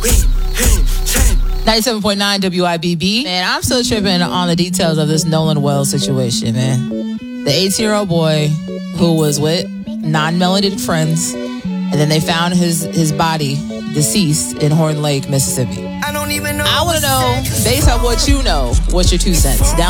97.9 WIBB. Man, I'm still tripping on the details of this Nolan Wells situation, man. The 18-year-old boy who was with non-melanated friends, and then they found his body deceased in Horn Lake, Mississippi. I want to know, based on what you know, what's your 2 cents? Down